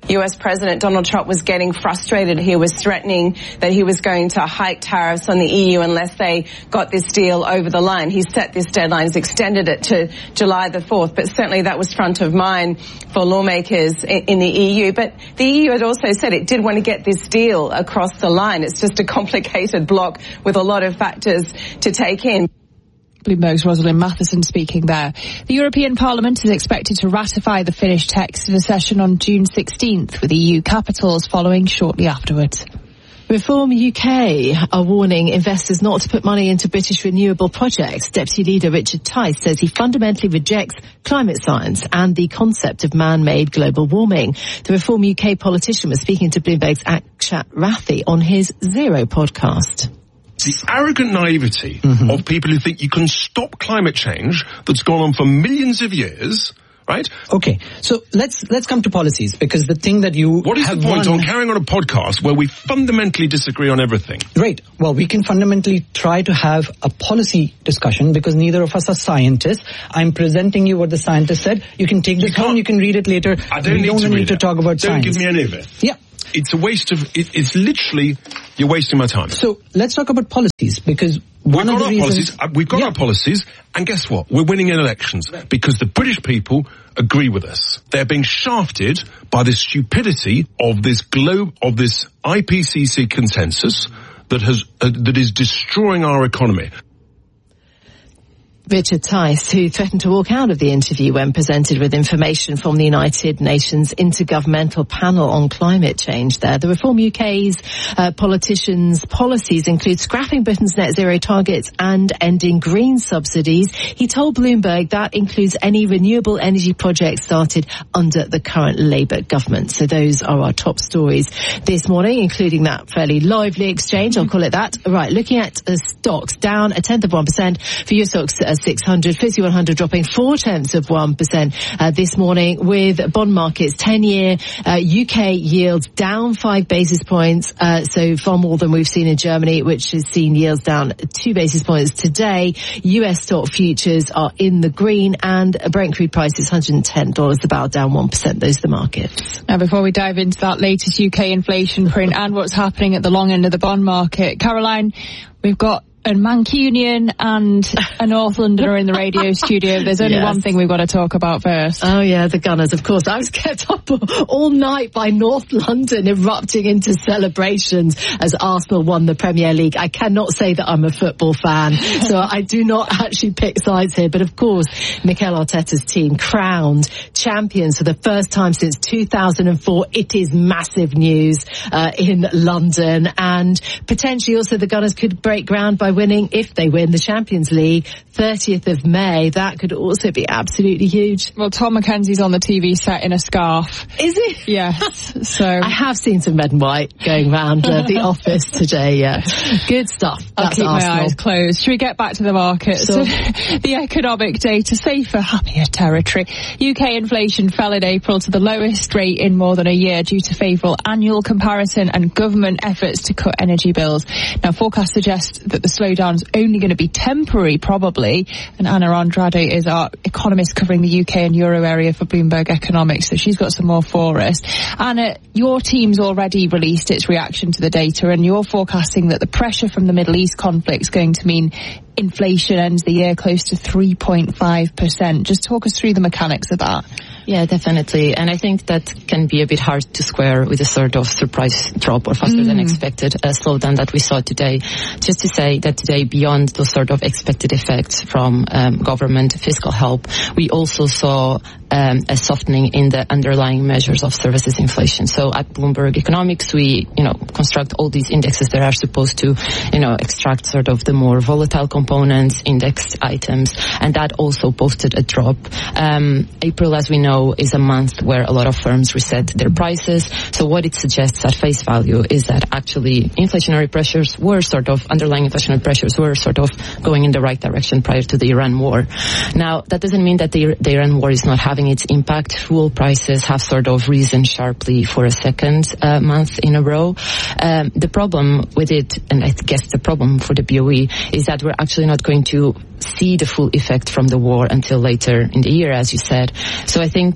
U S President Donald Trump was getting frustrated. He was threatening that he was going to hike tariffs on the E U unless they got this deal over the line. He set this deadline, he's extended it to July the fourth, but certainly that was front of mind for lawmakers in the E U. But the E U had also said it did want to get this deal across the line. It's just a complicated block with a lot of factors to take in. Bloomberg's Rosalind Matheson speaking there. The European Parliament is expected to ratify the Finnish text in a session on June sixteenth, with E U capitals following shortly afterwards. Reform U K are warning investors not to put money into British renewable projects. Deputy Leader Richard Tice says he fundamentally rejects climate science and the concept of man-made global warming. The Reform U K politician was speaking to Bloomberg's Akshat Rathi on his Zero podcast. The arrogant naivety mm-hmm. of people who think you can stop climate change that's gone on for millions of years, right? Okay, so let's let's come to policies, because the thing that you What is have the point won... on carrying on a podcast where we fundamentally disagree on everything? Right. Well, we can fundamentally try to have a policy discussion, because neither of us are scientists. I'm presenting you what the scientist said. You can take this home, you can read it later. I don't we need don't to need read to it. talk about don't science. Don't give me any of it. Yeah. It's a waste of, it, it's literally, you're wasting my time. So let's talk about policies, because one we've of got the our reasons... policies, we've got yeah. our policies, and guess what? We're winning in elections, because the British people agree with us. They're being shafted by the stupidity of this globe, of this I P C C consensus that has, uh, that is destroying our economy. Richard Tice, who threatened to walk out of the interview when presented with information from the United Nations Intergovernmental Panel on Climate Change there. The Reform U K's uh, politicians' policies include scrapping Britain's net zero targets and ending green subsidies. He told Bloomberg that includes any renewable energy projects started under the current Labour government. So those are our top stories this morning, including that fairly lively exchange, I'll call it that. Right, looking at uh, stocks, down a tenth of one percent for your stocks uh, six hundred, FTSE one hundred dropping four tenths of one percent uh, this morning, with bond markets ten-year uh, U K yields down five basis points, uh, so far more than we've seen in Germany, which has seen yields down two basis points today. U S stock futures are in the green, and Brent crude price is one hundred ten dollars a barrel, down one percent. Those are the markets. Now, before we dive into that latest U K inflation print and what's happening at the long end of the bond market, Caroline, we've got a Mancunian and a North Londoner in the radio studio. There's only yes. one thing we've got to talk about first. Oh yeah, the Gunners, of course. I was kept up all night by North London erupting into celebrations as Arsenal won the Premier League. I cannot say that I'm a football fan, so I do not actually pick sides here. But of course, Mikel Arteta's team crowned champions for the first time since two thousand four. It is massive news uh, in London, and potentially also the Gunners could break ground by winning, if they win the Champions League, thirtieth of May. That could also be absolutely huge. Well, Tom McKenzie's on the T V set in a scarf. Is he? Yes. So I have seen some red and white going round uh, the office today, yeah. Good stuff. I'll That's keep Arsenal. my eyes closed. Should we get back to the markets? Sure. So, the economic data, safer, happier territory. U K inflation fell in April to the lowest rate in more than a year due to favourable annual comparison and government efforts to cut energy bills. Now, forecasts suggest that the slowdown's only going to be temporary, probably. And Anna Andrade is our economist covering the U K and Euro area for Bloomberg Economics, so she's got some more for us. Anna, your team's already released its reaction to the data, and you're forecasting that the pressure from the Middle East conflict is going to mean inflation ends the year close to three point five percent. Just talk us through the mechanics of that. Yeah, definitely. And I think that can be a bit hard to square with a sort of surprise drop or faster mm. than expected uh, slowdown that we saw today. Just to say that today, beyond those sort of expected effects from um, government fiscal help, we also saw um, a softening in the underlying measures of services inflation. So at Bloomberg Economics, we, you know, construct all these indexes that are supposed to, you know, extract sort of the more volatile components, indexed items, and that also posted a drop. Um, April, as we know, is a month where a lot of firms reset their prices. So what it suggests at face value is that actually inflationary pressures were sort of, underlying inflationary pressures were sort of going in the right direction prior to the Iran war. Now, that doesn't mean that the, the Iran war is not having its impact. Fuel prices have sort of risen sharply for a second uh, month in a row. Um, the problem with it, and I guess the problem for the B O E, is that we're actually not going to see the full effect from the war until later in the year, as you said. So I think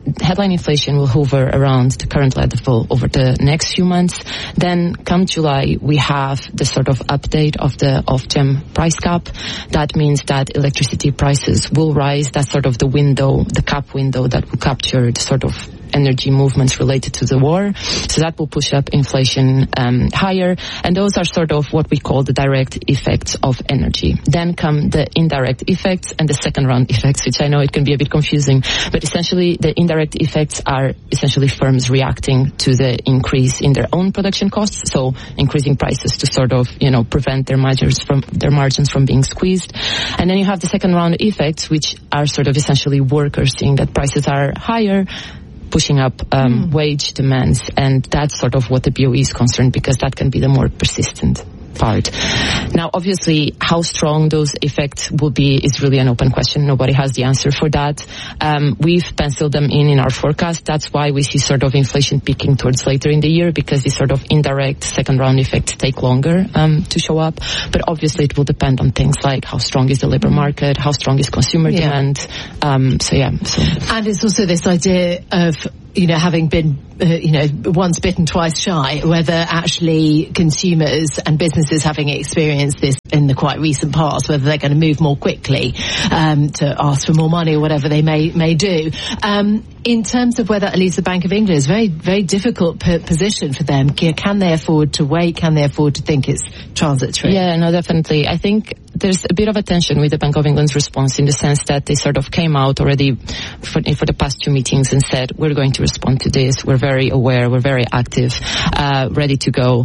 headline inflation will hover around the current level over the next few months. Then come July, we have the sort of update of the Ofgem price cap. That means that electricity prices will rise. That's sort of the window, the cap window that will capture the sort of energy movements related to the war. So that will push up inflation um, higher. And those are sort of what we call the direct effects of energy. Then come the indirect effects and the second round effects, which I know it can be a bit confusing. But essentially, the indirect effects are essentially firms reacting to the increase in their own production costs. So increasing prices to sort of, you know, prevent their margins from, their margins from being squeezed. And then you have the second round effects, which are sort of essentially workers seeing that prices are higher, pushing up um, mm. wage demands, and that's sort of what the B O E is concerned, because that can be the more persistent part. Now, obviously, how strong those effects will be is really an open question. Nobody has the answer for that. Um, we've penciled them in in our forecast. That's why we see sort of inflation peaking towards later in the year, because these sort of indirect second-round effects take longer um, to show up. But obviously, it will depend on things like how strong is the labor market, how strong is consumer yeah. demand. Um, so, yeah. So. And it's also this idea of, you know, having been, uh, you know, once bitten, twice shy, whether actually consumers and businesses having experienced this in the quite recent past, whether they're going to move more quickly um, to ask for more money or whatever they may may do. Um, in terms of whether at least the Bank of England is a very, very difficult p- position for them. Can they afford to wait? Can they afford to think it's transitory? Yeah, no, definitely. I think there's a bit of a tension with the Bank of England's response, in the sense that they sort of came out already for, for the past two meetings and said, we're going to respond to this. We're very aware. We're very active, uh, ready to go.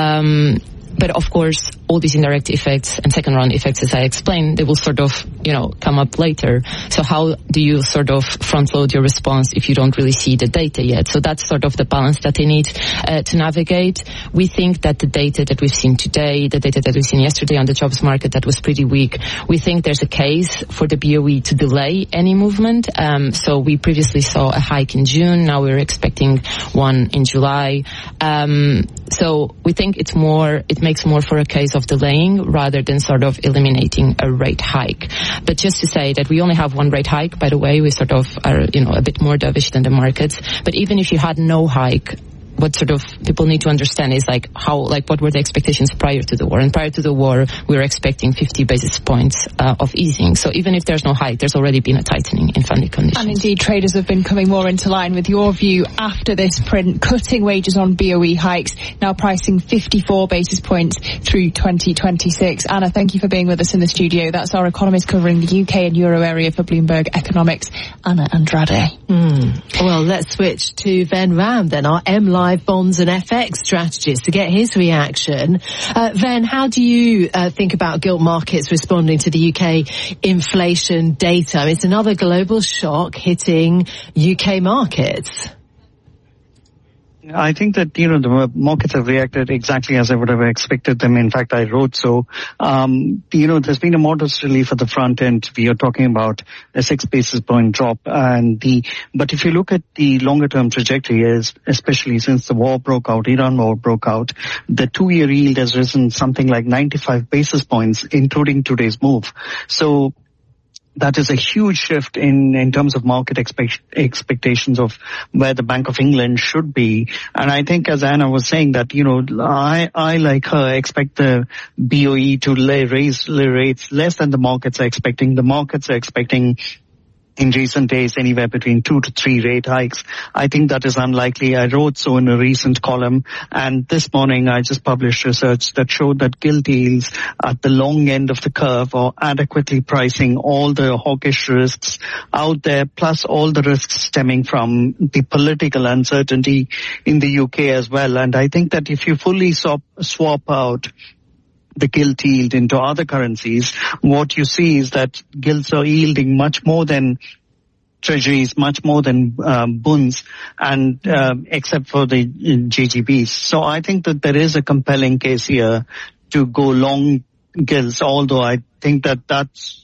Um, But of course, all these indirect effects and second round effects, as I explained, they will sort of, you know, come up later. So how do you sort of front load your response if you don't really see the data yet? So that's sort of the balance that they need uh, to navigate. We think that the data that we've seen today, the data that we've seen yesterday on the jobs market that was pretty weak, we think there's a case for the B O E to delay any movement. Um, so we previously saw a hike in June. Now we're expecting one in July. Um, so we think it's more, it makes more for a case of delaying rather than sort of eliminating a rate hike. But just to say that we only have one rate hike, by the way, we sort of are, you know, a bit more dovish than the markets. But even if you had no hike, what sort of people need to understand is like how, like what were the expectations prior to the war? And prior to the war, we were expecting fifty basis points uh, of easing. So even if there's no hike, there's already been a tightening in funding conditions. And indeed, traders have been coming more into line with your view after this print, cutting wages on B O E hikes, now pricing fifty-four basis points through twenty twenty-six. Anna, thank you for being with us in the studio. That's our economist covering the U K and Euro area for Bloomberg Economics, Anna Andrade. Mm. Well, let's switch to Ven Ram then, our M Live bonds and F X strategist, to get his reaction. Uh, Ven, how do you uh, think about gilt markets responding to the U K inflation data? It's another global shock hitting U K markets. I think that, you know, the markets have reacted exactly as I would have expected them. In fact, I wrote so. Um, you know, there's been a modest relief at the front end. We are talking about a six basis point drop. And the, but if you look at the longer term trajectory, is especially since the war broke out, Iran war broke out, the two year yield has risen something like ninety-five basis points, including today's move. So, that is a huge shift in, in terms of market expect, expectations of where the Bank of England should be. And I think, as Anna was saying, that, you know, I, I like her, expect the B O E to lay, raise rates less than the markets are expecting. The markets are expecting in recent days anywhere between two to three rate hikes. I think that is unlikely. I wrote so in a recent column, and this morning I just published research that showed that gilt yields at the long end of the curve are adequately pricing all the hawkish risks out there, plus all the risks stemming from the political uncertainty in the U K as well. And I think that if you fully swap, swap out the gilt yield into other currencies, what you see is that gilts are yielding much more than treasuries, much more than um, bunds, and uh, except for the G G Bs. So I think that there is a compelling case here to go long gilts, although I think that that's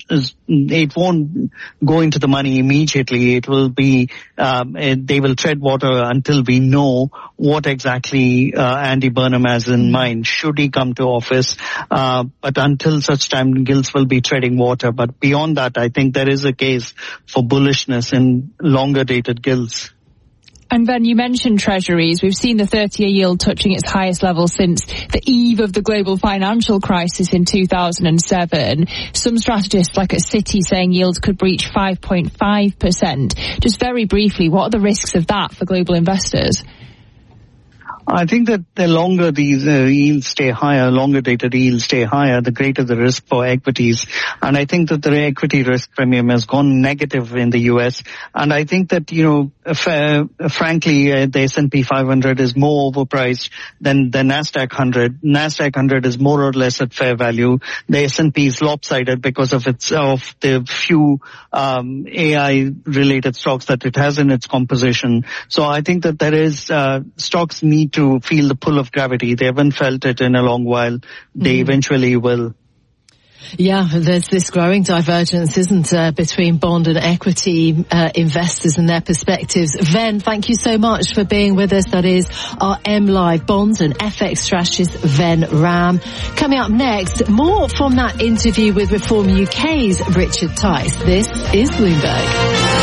it won't go into the money immediately. It will be, um, they will tread water until we know what exactly uh, Andy Burnham has in mind, should he come to office. Uh, but until such time, gilts will be treading water. But beyond that, I think there is a case for bullishness in longer dated gilts. And then you mentioned treasuries. We've seen the thirty-year yield touching its highest level since the eve of the global financial crisis in two thousand seven. Some strategists like at Citi saying yields could breach five point five percent. Just very briefly, what are the risks of that for global investors? I think that the longer these uh, yields stay higher, longer dated yields stay higher, the greater the risk for equities. And I think that the equity risk premium has gone negative in the U S. And I think that, you know, f- frankly, uh, the S and P five hundred is more overpriced than the NASDAQ one hundred. NASDAQ one hundred is more or less at fair value. The S and P is lopsided because of its, of the few, um, A I related stocks that it has in its composition. So I think that there is, uh, stocks need to to feel the pull of gravity. They haven't felt it in a long while. They mm. eventually will. Yeah, there's this growing divergence, isn't there, between bond and equity uh, investors and their perspectives. Ven, thank you so much for being with us. That is our M Live bonds and F X strategist, Ven Ram. Coming up next, more from that interview with Reform U K's Richard Tice. This is Bloomberg.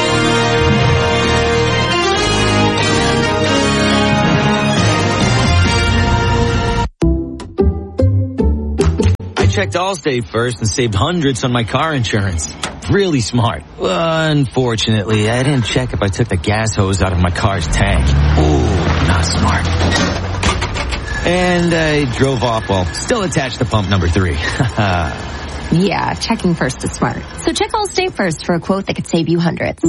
Checked Allstate first and saved hundreds on my car insurance. Really smart. Well, unfortunately, I didn't check if I took the gas hose out of my car's tank. Ooh, not smart. And I drove off while still attached to pump number three. Yeah, checking first is smart. So check Allstate first for a quote that could save you hundreds.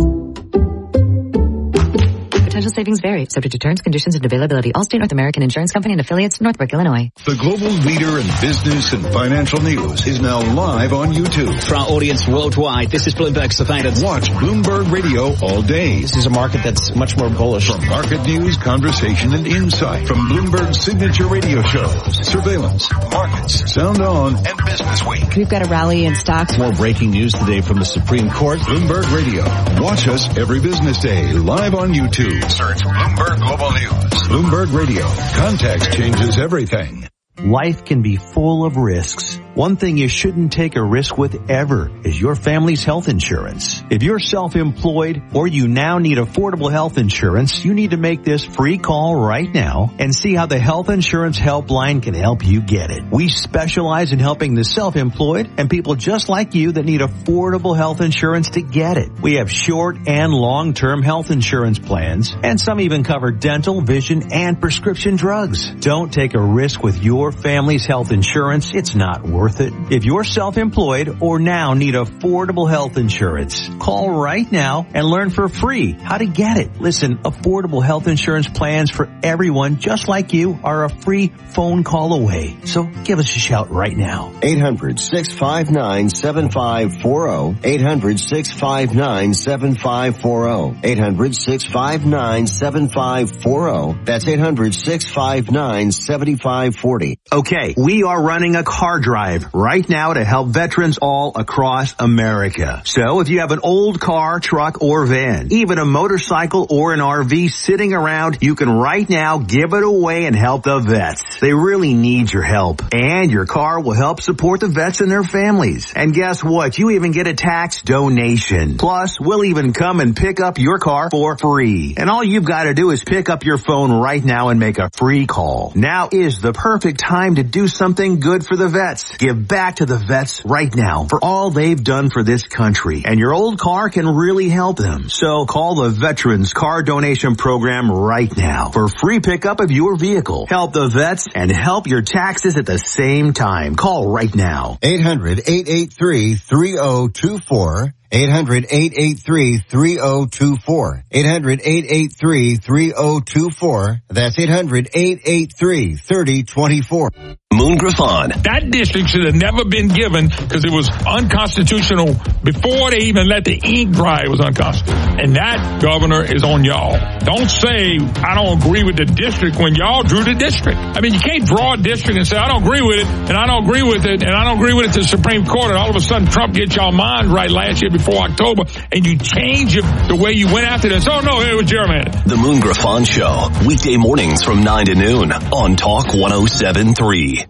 Potential savings vary, subject to terms, conditions, and availability. Allstate North American Insurance Company and affiliates, Northbrook, Illinois. The global leader in business and financial news is now live on YouTube. For our audience worldwide, this is Bloomberg Surveillance. Watch Bloomberg Radio all day. This is a market that's much more bullish. For market news, conversation, and insight from Bloomberg's signature radio shows, Surveillance, Markets, Sound On, and Business Week. We've got a rally in stocks. More breaking news today from the Supreme Court. Bloomberg Radio. Watch us every business day live on YouTube. Search Bloomberg Global News. Bloomberg Radio. Context changes everything. Life can be full of risks. One thing you shouldn't take a risk with ever is your family's health insurance. If you're self-employed or you now need affordable health insurance, you need to make this free call right now and see how the Health Insurance Helpline can help you get it. We specialize in helping the self-employed and people just like you that need affordable health insurance to get it. We have short and long-term health insurance plans, and some even cover dental, vision, and prescription drugs. Don't take a risk with your family's health insurance. It's not worth it. If you're self-employed or now need affordable health insurance, call right now and learn for free how to get it. Listen, affordable health insurance plans for everyone just like you are a free phone call away. So give us a shout right now. eight hundred, six five nine, seven five four zero. eight hundred, six five nine, seven five four zero. eight hundred, six five nine, seven five four zero. That's eight hundred, six five nine, seven five four zero. Okay, we are running a car drive right now to help veterans all across America. So if you have an old car, truck, or van, even a motorcycle or an R V sitting around, you can right now give it away and help the vets. They really need your help. And your car will help support the vets and their families. And guess what? You even get a tax donation. Plus, we'll even come and pick up your car for free. And all you've got to do is pick up your phone right now and make a free call. Now is the perfect time to do something good for the vets. Give back to the vets right now for all they've done for this country. And your old car can really help them. So call the Veterans Car Donation Program right now for free pickup of your vehicle. Help the vets and help your taxes at the same time. Call right now. eight hundred, eight eight three, three zero two four. eight hundred, eight eight three, three zero two four. eight hundred, eight eight three, three zero two four. That's eight hundred, eight eight three, three zero two four. Moon Griffon. That district should have never been given because it was unconstitutional Before they even let the ink dry, it was unconstitutional. And that, Governor, is on y'all. Don't say, I don't agree with the district when y'all drew the district. I mean, you can't draw a district and say, I don't agree with it, and I don't agree with it, and I don't agree with it to the Supreme Court, and all of a sudden Trump gets y'all mind right last year before October, and you change it the way you went after this. Oh, no, it was gerrymandered. The Moon Griffon Show, weekday mornings from nine to noon on Talk one oh seven point three.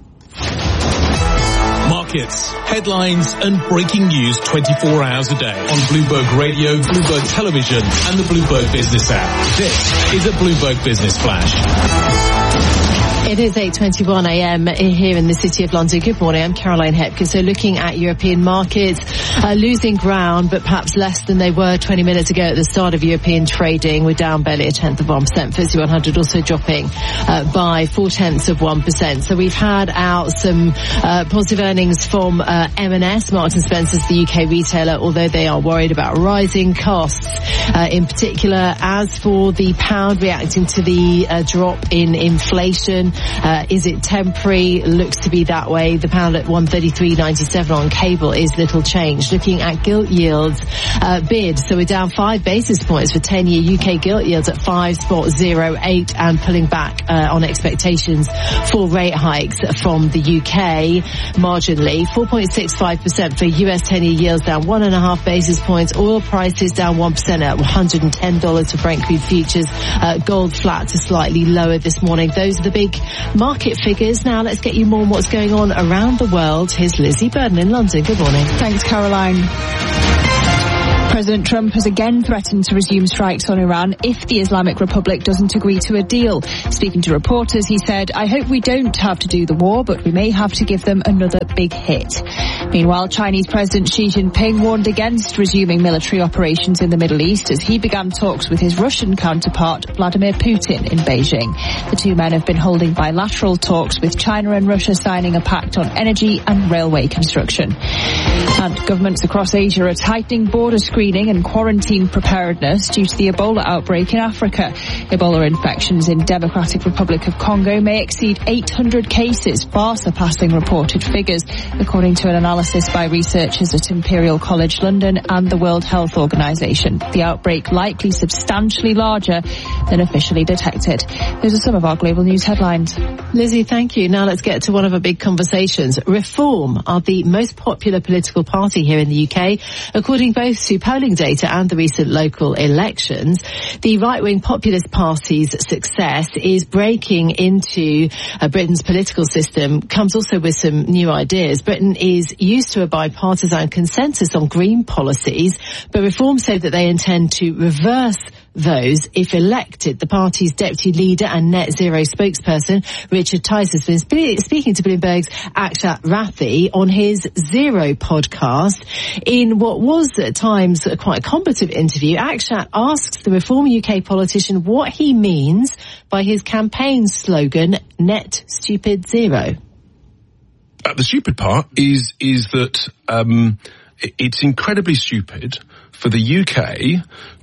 Markets, headlines and breaking news twenty-four hours a day on Bloomberg Radio, Bloomberg Television and the Bloomberg Business app. This is a Bloomberg Business Flash. It is eight twenty-one a m here in the City of London. Good morning, I'm Caroline Hepkin. So looking at European markets, uh, losing ground, but perhaps less than they were twenty minutes ago at the start of European trading. We're down barely a tenth of one percent. F T S E one hundred also dropping uh, by four tenths of one percent. So we've had out some uh, positive earnings from uh, M and S, Marks and Spencer's, the U K retailer, although they are worried about rising costs, uh, in particular as for the pound reacting to the uh, drop in inflation. Uh, is it temporary? Looks to be that way. The pound at one thirty-three ninety-seven on cable is little change. Looking at gilt yields, uh, bid. So we're down five basis points for ten-year U K gilt yields at five point oh eight and pulling back uh, on expectations for rate hikes from the U K marginally. four point six five percent for U S ten-year yields down one and a half basis points. Oil prices down one percent at one hundred ten dollars for Brent crude futures. Uh, gold flat to slightly lower this morning. Those are the big market figures. Now let's get you more on what's going on around the world. Here's Lizzie Burden in London. Good morning. Thanks, Caroline. President Trump has again threatened to resume strikes on Iran if the Islamic Republic doesn't agree to a deal. Speaking to reporters, he said, I hope we don't have to do the war, but we may have to give them another big hit. Meanwhile, Chinese President Xi Jinping warned against resuming military operations in the Middle East as he began talks with his Russian counterpart, Vladimir Putin, in Beijing. The two men have been holding bilateral talks with China and Russia signing a pact on energy and railway construction. And governments across Asia are tightening border screening and quarantine preparedness due to the Ebola outbreak in Africa. Ebola infections in Democratic Republic of Congo may exceed eight hundred cases, far surpassing reported figures, according to an analysis by researchers at Imperial College London and the World Health Organization. The outbreak likely substantially larger than officially detected. Those are some of our global news headlines. Lizzie, thank you. Now let's get to one of our big conversations. Reform are the most popular political party here in the U K, according both to polling data and the recent local elections. The right-wing populist party's success is breaking into uh, Britain's political system, comes also with some new ideas. Britain is used to a bipartisan consensus on green policies, but Reform say that they intend to reverse those if elected. The party's deputy leader and net zero spokesperson, Richard Tice, has been spe- speaking to Bloomberg's Akshat Rathi on his Zero podcast. In what was at times a quite combative interview, Akshat asks the Reform U K politician what he means by his campaign slogan, Net Stupid Zero. Uh, the stupid part is is that um, it's incredibly stupid for the U K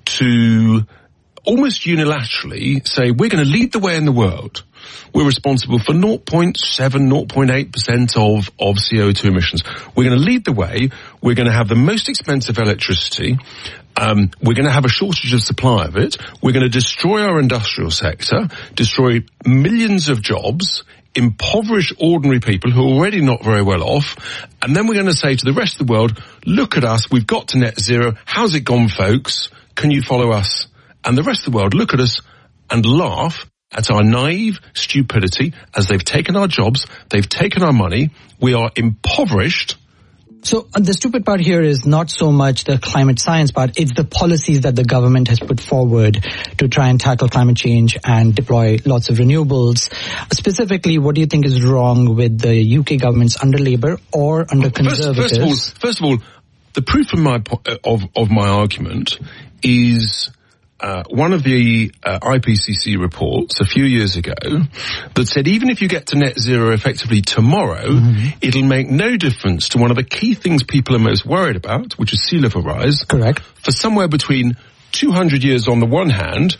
to almost unilaterally say we're going to lead the way in the world. We're responsible for zero point seven, zero point eight percent of, of C O two emissions. We're going to lead the way. We're going to have the most expensive electricity. Um, we're going to have a shortage of supply of it. We're going to destroy our industrial sector, destroy millions of jobs, impoverish ordinary people who are already not very well off, and then we're going to say to the rest of the world, look at us, we've got to net zero. How's it gone, folks? Can you follow us? And the rest of the world look at us and laugh at our naive stupidity as they've taken our jobs, they've taken our money, we are impoverished. So uh, the stupid part here is not so much the climate science part, it's the policies that the government has put forward to try and tackle climate change and deploy lots of renewables. Specifically, what do you think is wrong with the U K government's under Labour or under Conservatives? First, first, of, all, first of all, the proof of my, of, of my argument is Uh, one of the uh, I P C C reports a few years ago that said even if you get to net zero effectively tomorrow, mm-hmm. it'll make no difference to one of the key things people are most worried about, which is sea level rise. Correct. For somewhere between two hundred years on the one hand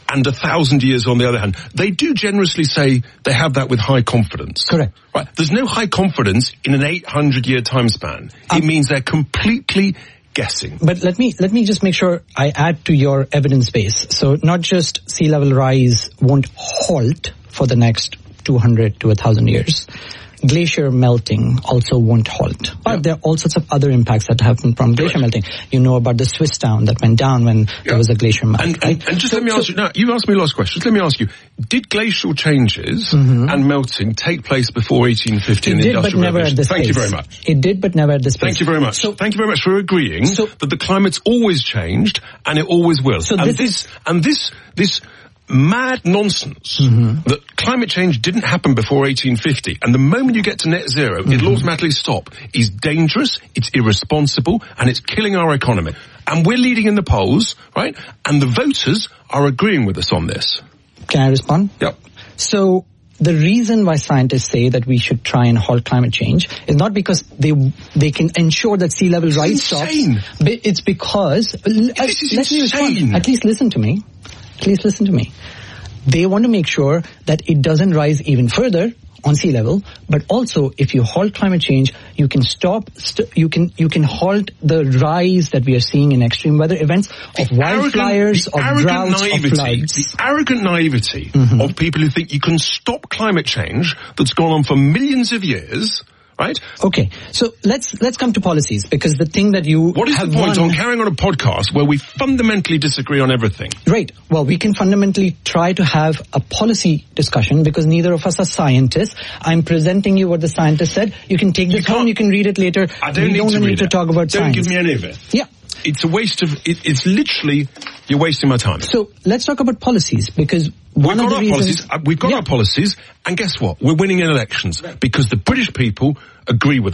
and a thousand years on the other hand. They do generously say they have that with high confidence. Correct. Right. There's no high confidence in an eight hundred year time span. Um, it means they're completely guessing. But let me let me just make sure I add to your evidence base. So not just sea level rise won't halt for the next two hundred to one thousand years. Glacier melting also won't halt. But yeah. there are all sorts of other impacts that happen from glacier right. melting. You know about the Swiss town that went down when yeah. there was a glacier melt. And, right? and, and just so, let me so, ask you, now, you asked me last question. Let me ask you, did glacial changes mm-hmm. and melting take place before eighteen fifty in the Industrial Revolution? Thank pace. you very much. It did, but never at this pace. Thank you very much. So, Thank you very much for agreeing so, that the climate's always changed and it always will. So and this, this, and this, this, mad nonsense mm-hmm. that climate change didn't happen before eighteen fifty, and the moment you get to net zero, mm-hmm. it'll automatically stop, is dangerous, it's irresponsible, and it's killing our economy. And we're leading in the polls, right? And the voters are agreeing with us on this. Can I respond? Yep. So, the reason why scientists say that we should try and halt climate change is not because they they can ensure that sea level rise stops. It's because uh, this is let insane. me respond. At least listen to me. Please listen to me. They want to make sure that it doesn't rise even further on sea level, but also if you halt climate change, you can stop, st- you can you can halt the rise that we are seeing in extreme weather events of wildfires, of droughts, naivety, of floods. The arrogant naivety mm-hmm. of people who think you can stop climate change that's gone on for millions of years. Right? Okay. So let's let's come to policies, because the thing that you What is have the point won, on carrying on a podcast where we fundamentally disagree on everything? Right. Well, we can fundamentally try to have a policy discussion because neither of us are scientists. I'm presenting you what the scientist said. You can take this home, you can read it later. I don't we need don't to need read to it. talk about don't science. Don't give me any of it. Yeah. It's a waste of, it, it's literally, you're wasting my time. So let's talk about policies, because one we've of got the our reasons... policies, we've got yeah. our policies, and guess what? We're winning in elections because the British people agree with